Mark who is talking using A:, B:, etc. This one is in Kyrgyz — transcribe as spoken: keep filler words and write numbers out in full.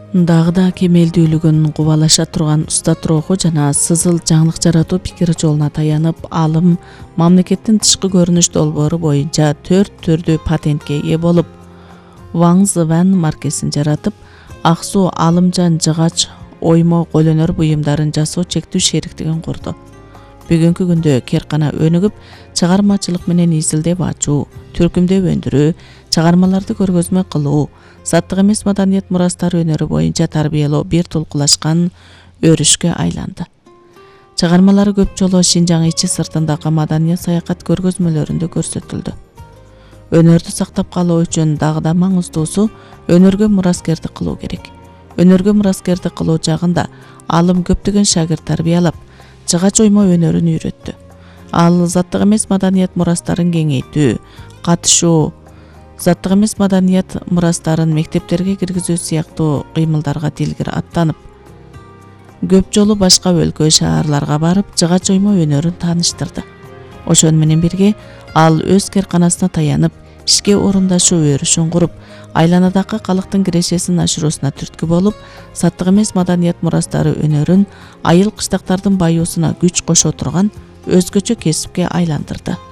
A: Дагы кемелдүүлүгүн кубалаша турган уста тургу жана сызыл жаңылык жаратуу пикир жолуна таянып, алым мамлекеттин тышкы көрүнүш долбоору боюнча төрт түрдүү патентке ээ болуп, Ваң Зыван маркесин жаратып, ак суу алымжан жыгач оймо колөнөр буюмдарын жасоо чектүү шериктигин курду. Бүгүнкү күндө керкана өнүгүп, чыгармачылык менен изилдеп ачуу, түркүмдөп өндүрүү, чыгармаларды көргөзмө кылуу, заттык эмес маданият мурастары өнөрү боюнча тарбиялоо бир тулкулашкан өрүшкө айланды. Чыгармалары көп жолу Шинжаң ичи сыртындагы маданият саякат көргөзмөлөрүндө көрсөтүлдү. Өнөрдү сактап калуу үчүн дагы да маңыздуусу өнөргө мураскердик кылуу керек. Өнөргө мураскердик кылуу жагында алым көптөгөн шагирт тарбиялап, жыгач оймо өнөрүн үйрөттү. Ал заттык эмес маданият мурастарын кеңейтүү, катышуу, заттык эмес маданият мурастарын мектептерге киргизүү сыяктуу кыймылдарга дилгир аттанып, көп жолу башка өлкө, шаарларга барып, жыгач оймо өнөрүн тааныштырды. Ошону менен бирге ал өз керканасына таянып, ишке орундашуу өрүшүн куруп, айланадагы калктын кирешесин ашыруусуна түрткү болуп, заттык эмес маданият мурастары өнөрүн айыл кыштактардын баюусуна күч кошо турган өзгөчө кесипке айландырды.